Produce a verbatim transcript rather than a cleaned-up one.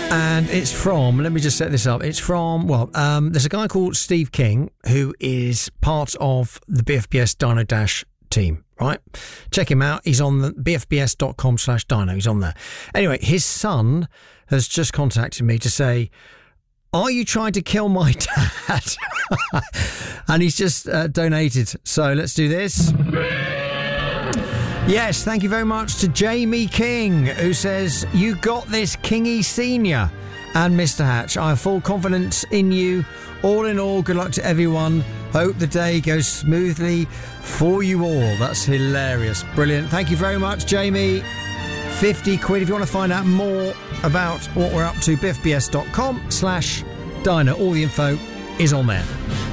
And it's from, let me just set this up. It's from, well, um, there's a guy called Steve King who is part of the B F B S Dino Dash team, right? Check him out. He's on the b f b s dot com slash dino. He's on there. Anyway, his son has just contacted me to say, are you trying to kill my dad? And he's just uh, donated. So let's do this. Yes, thank you very much to Jamie King, who says, you got this, Kingy Senior and Mister Hatch. I have full confidence in you. All in all, good luck to everyone. Hope the day goes smoothly for you all. That's hilarious. Brilliant. Thank you very much, Jamie. fifty quid if you want to find out more about what we're up to. b f b s dot com slash dino. All the info is on there.